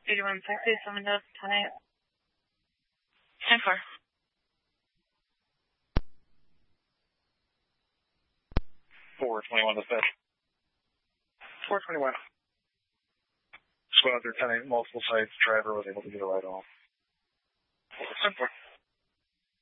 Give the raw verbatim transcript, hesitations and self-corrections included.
eighty-one sixty, seven to ten eight. ten four. four twenty-one dispatch. four twenty-one. Squad through ten eight, multiple sites. Driver was able to get a ride off. ten four.